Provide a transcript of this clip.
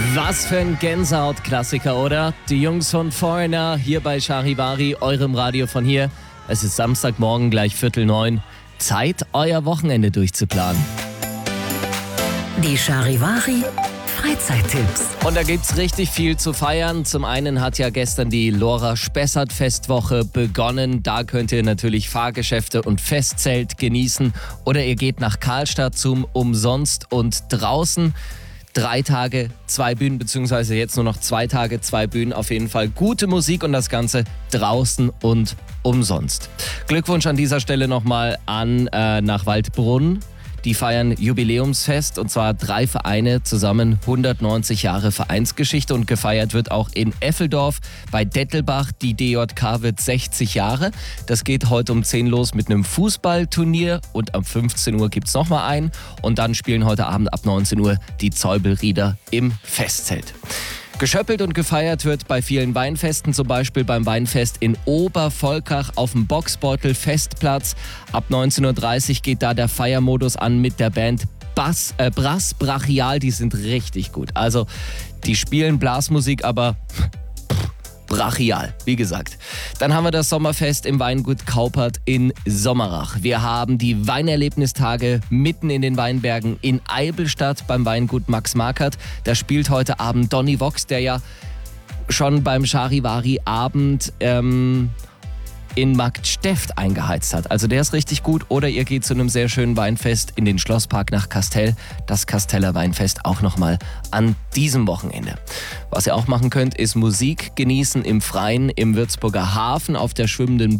Was für ein Gänsehaut-Klassiker, oder? Die Jungs von Foreigner hier bei Charivari, eurem Radio von hier. Es ist Samstagmorgen, gleich 8:45. Zeit, euer Wochenende durchzuplanen. Die Charivari Freizeittipps. Und da gibt's richtig viel zu feiern. Zum einen hat ja gestern die Lora-Spessart-Festwoche begonnen. Da könnt ihr natürlich Fahrgeschäfte und Festzelt genießen. Oder ihr geht nach Karlstadt zum Umsonst und draußen. 3 Tage, 2 Bühnen, beziehungsweise jetzt nur noch 2 Tage, 2 Bühnen. Auf jeden Fall gute Musik und das Ganze draußen und umsonst. Glückwunsch an dieser Stelle nochmal nach Waldbrunn. Die feiern Jubiläumsfest und zwar 3 Vereine zusammen, 190 Jahre Vereinsgeschichte, und gefeiert wird auch in Effeldorf bei Dettelbach. Die DJK wird 60 Jahre. Das geht heute um 10 los mit einem Fußballturnier und ab 15 Uhr gibt es nochmal einen. Und dann spielen heute Abend ab 19 Uhr die Zäubelrieder im Festzelt. Geschöppelt und gefeiert wird bei vielen Weinfesten, zum Beispiel beim Weinfest in Obervolkach auf dem Boxbeutel Festplatz. Ab 19.30 Uhr geht da der Feiermodus an mit der Band Brass Brachial. Die sind richtig gut. Also die spielen Blasmusik, aber brachial, wie gesagt. Dann haben wir das Sommerfest im Weingut Kaupert in Sommerach. Wir haben die Weinerlebnistage mitten in den Weinbergen in Eibelstadt beim Weingut Max Markert. Da spielt heute Abend Donny Vox, der ja schon beim Charivari-Abend in Marktsteft eingeheizt hat. Also der ist richtig gut. Oder ihr geht zu einem sehr schönen Weinfest in den Schlosspark nach Kastel. Das Kasteller Weinfest auch nochmal an diesem Wochenende. Was ihr auch machen könnt, ist Musik genießen im Freien im Würzburger Hafen auf der schwimmenden